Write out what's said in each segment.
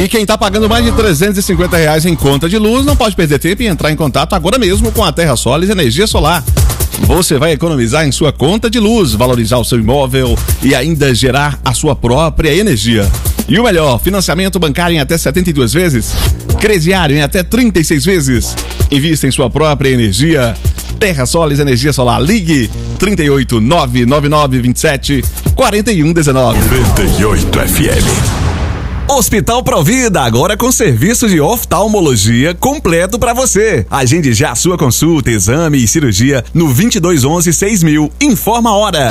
E quem tá pagando mais de R$350 em conta de luz não pode perder tempo e entrar em contato agora mesmo com a TerraSolis Energia Solar. Você vai economizar em sua conta de luz, valorizar o seu imóvel e ainda gerar a sua própria energia. E o melhor, financiamento bancário em até 72 vezes, crediário em até 36 vezes. Invista em sua própria energia. TerraSolis Energia Solar. Ligue 38 999 27 41 19. 98 FM. Hospital Provida, agora com serviço de oftalmologia completo pra você. Agende já a sua consulta, exame e cirurgia no 2211-6000. Informa a hora.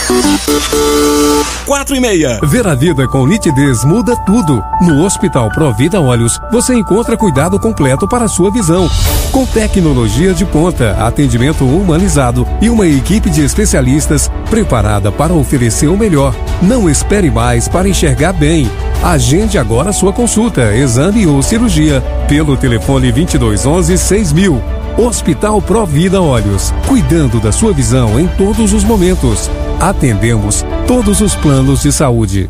4:30. Ver a vida com nitidez muda tudo. No Hospital Provida Olhos, você encontra cuidado completo para a sua visão. Com tecnologia de ponta, atendimento humanizado e uma equipe de especialistas preparada para oferecer o melhor. Não espere mais para enxergar bem. Agende agora sua consulta, exame ou cirurgia pelo telefone 2211-6000. Hospital Provida Olhos, cuidando da sua visão em todos os momentos. Atendemos todos os planos de saúde.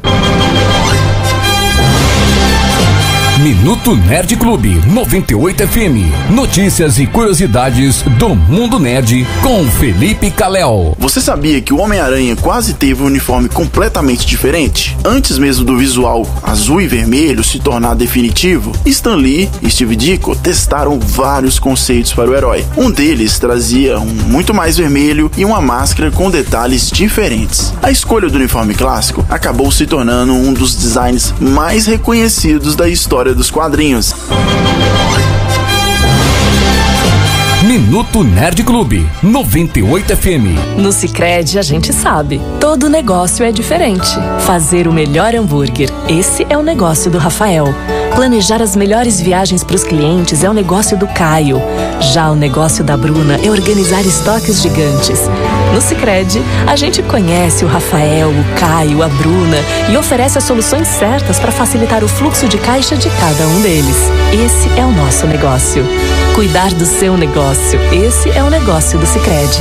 Minuto Nerd Clube 98 FM. Notícias e curiosidades do mundo nerd com Felipe Calel. Você sabia que o Homem-Aranha quase teve um uniforme completamente diferente? Antes mesmo do visual azul e vermelho se tornar definitivo, Stan Lee e Steve Ditko testaram vários conceitos para o herói. Um deles trazia um muito mais vermelho e uma máscara com detalhes diferentes. A escolha do uniforme clássico acabou se tornando um dos designs mais reconhecidos da história dos quadrinhos. Minuto Nerd Clube 98 FM. No Sicredi a gente sabe, todo negócio é diferente. Fazer o melhor hambúrguer, esse é o negócio do Rafael. Planejar as melhores viagens para os clientes é o negócio do Caio. Já o negócio da Bruna é organizar estoques gigantes. No Sicredi, a gente conhece o Rafael, o Caio, a Bruna e oferece as soluções certas para facilitar o fluxo de caixa de cada um deles. Esse é o nosso negócio. Cuidar do seu negócio, esse é o negócio do Sicredi.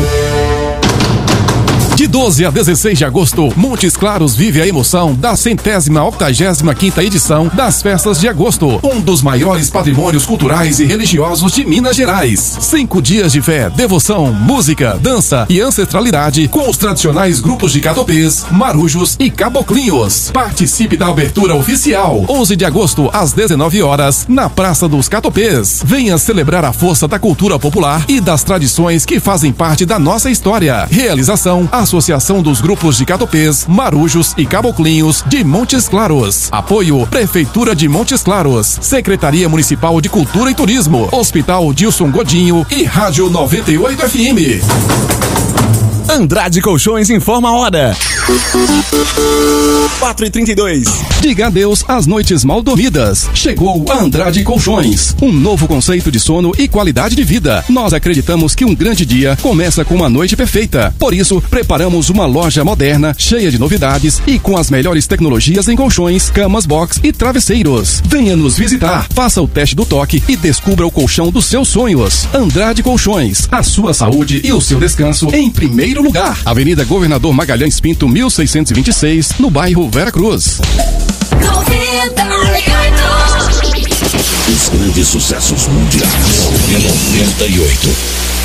De 12 a 16 de agosto, Montes Claros vive a emoção da 185ª edição das Festas de Agosto, um dos maiores patrimônios culturais e religiosos de Minas Gerais. 5 dias de fé, devoção, música, dança e ancestralidade com os tradicionais grupos de catopês, marujos e caboclinhos. Participe da abertura oficial, 11 de agosto às 19 horas, na Praça dos Catopês. Venha celebrar a força da cultura popular e das tradições que fazem parte da nossa história. Realização: Associação dos Grupos de Catopês, Marujos e Caboclinhos de Montes Claros. Apoio: Prefeitura de Montes Claros, Secretaria Municipal de Cultura e Turismo, Hospital Dilson Godinho e Rádio 98 FM. Andrade Colchões informa a hora. 4:32. Diga adeus às noites mal dormidas. Chegou a Andrade Colchões, um novo conceito de sono e qualidade de vida. Nós acreditamos que um grande dia começa com uma noite perfeita. Por isso, preparamos uma loja moderna, cheia de novidades e com as melhores tecnologias em colchões, camas box e travesseiros. Venha nos visitar, faça o teste do toque e descubra o colchão dos seus sonhos. Andrade Colchões, a sua saúde e o seu descanso em primeiro lugar. Avenida Governador Magalhães Pinto, 1626, no bairro Vera Cruz. 98. Os grandes sucessos mundiais. 98.